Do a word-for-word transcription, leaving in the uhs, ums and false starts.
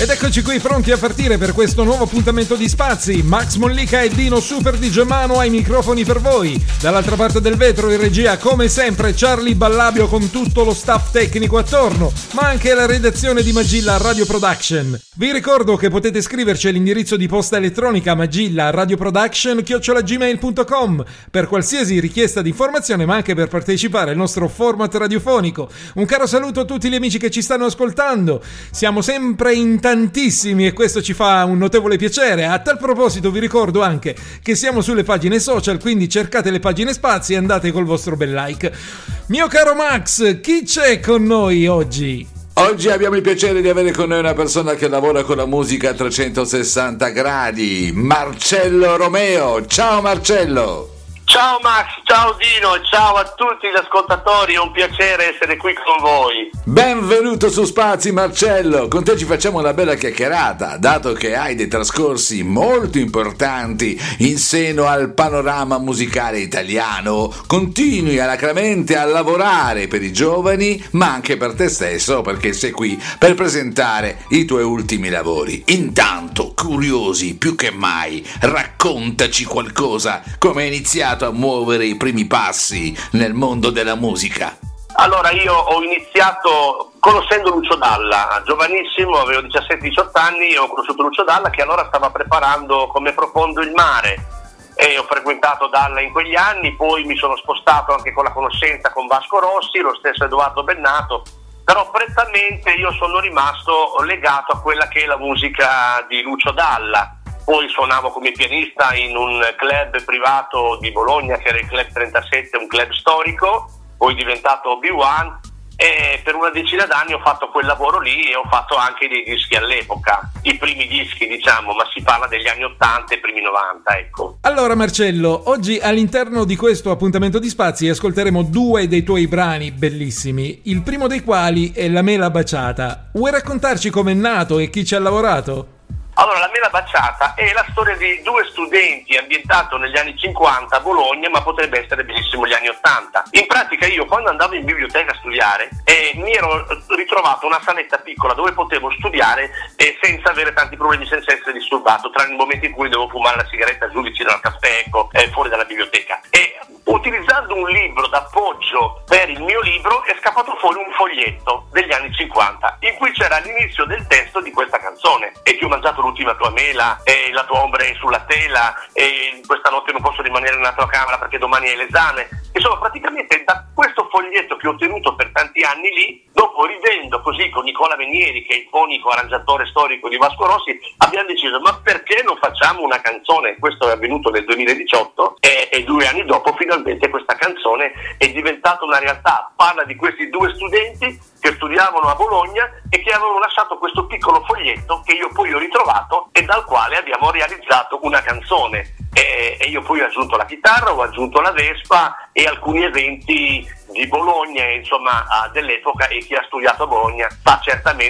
Ed eccoci qui pronti a partire per questo nuovo appuntamento di Spazi. Max Mollica e Dino Super di Germano ai microfoni per voi. Dall'altra parte del vetro in regia come sempre Charlie Ballabio con tutto lo staff tecnico attorno, ma anche la redazione di Magilla Radio Production. Vi ricordo che potete scriverci all'indirizzo di posta elettronica magilla radioproduction chiocciola gmail punto com per qualsiasi richiesta di informazione, ma anche per partecipare al nostro format radiofonico. Un caro saluto a tutti gli amici che ci stanno ascoltando. Siamo sempre in tantissimi e questo ci fa un notevole piacere. A tal proposito vi ricordo anche che siamo sulle pagine social, quindi cercate le pagine Spazi e andate col vostro bel like. Mio caro Max, chi c'è con noi oggi? Oggi abbiamo il piacere di avere con noi una persona che lavora con la musica a trecentosessanta gradi, Marcello Romeo. Ciao Marcello! Ciao Max, ciao Dino e ciao a tutti gli ascoltatori, è un piacere essere qui con voi. Benvenuto su Spazi Marcello, con te ci facciamo una bella chiacchierata, dato che hai dei trascorsi molto importanti in seno al panorama musicale italiano, continui alacremente a lavorare per i giovani, ma anche per te stesso, perché sei qui per presentare i tuoi ultimi lavori. Intanto, curiosi più che mai, raccontaci qualcosa, come hai iniziato a muovere i primi passi nel mondo della musica. Allora, io ho iniziato conoscendo Lucio Dalla, giovanissimo, avevo diciassette diciotto anni, ho conosciuto Lucio Dalla che allora stava preparando Come profondo il mare e ho frequentato Dalla in quegli anni, poi mi sono spostato anche con la conoscenza con Vasco Rossi, lo stesso Edoardo Bennato, però prettamente io sono rimasto legato a quella che è la musica di Lucio Dalla. Poi suonavo come pianista in un club privato di Bologna che era il Club trentasette, un club storico, poi diventato B uno e per una decina d'anni ho fatto quel lavoro lì e ho fatto anche dei dischi all'epoca, i primi dischi diciamo, ma si parla degli anni ottanta e primi novanta, ecco. Allora Marcello, oggi all'interno di questo appuntamento di Spazi ascolteremo due dei tuoi brani bellissimi, il primo dei quali è La mela baciata. Vuoi raccontarci com'è nato e chi ci ha lavorato? Allora, La mela baciata è la storia di due studenti ambientato negli anni cinquanta a Bologna, ma potrebbe essere benissimo gli anni ottanta. In pratica io quando andavo in biblioteca a studiare eh, mi ero ritrovato una saletta piccola dove potevo studiare eh, senza avere tanti problemi, senza essere disturbato, tranne il momento in cui devo fumare la sigaretta giù vicino al caffè, ecco, eh, fuori dalla biblioteca. E utilizzando un libro d'appoggio per il mio libro è scappato fuori un foglietto degli anni cinquanta in cui c'era l'inizio del testo di questa canzone: e ti ho mangiato l'ultima tua mela, e la tua ombra è sulla tela, e questa notte non posso rimanere nella tua camera perché domani è l'esame. Insomma, praticamente da questo foglietto che ho tenuto per tanti anni lì, dopo ridendo così con Nicola Venieri, che è il fonico arrangiatore storico di Vasco Rossi, abbiamo deciso ma perché non facciamo una canzone? Questo è avvenuto nel duemiladiciotto e, e due anni dopo finalmente questa canzone è diventata una realtà. Parla di questi due studenti che studiavano a Bologna e che avevano lasciato questo piccolo foglietto che io poi ho ritrovato e dal quale abbiamo realizzato una canzone. E, e io poi ho aggiunto la chitarra, ho aggiunto la Vespa e alcuni eventi di Bologna, insomma, dell'epoca, e chi ha studiato a Bologna sa certamente